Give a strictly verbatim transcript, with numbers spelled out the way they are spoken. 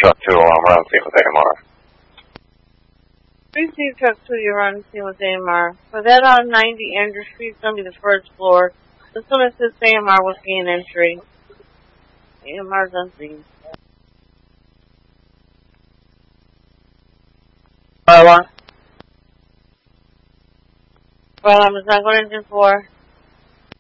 truck two, I'm around scene with A M R. three C truck two, you're on scene with A M R. For that on ninety Andrew Street, it's going to be the first floor. As soon as this A M R will gain entry. A M R's on scene. Fire alarm. Fire alarm is not going to engine four.